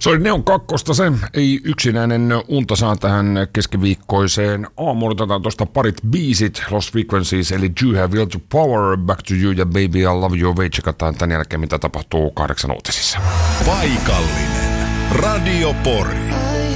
Se oli Neon kakkosta se, ei yksinäinen unta saa tähän keskiviikkoiseen aamuun. Otetaan tuosta parit biisit, Lost Frequencies, eli You Have Will to Power, Back to You ja Baby I Love Your Way. Tsekataan tän jälkeen, mitä tapahtuu 8 uutisissa. Paikallinen Radio Pori.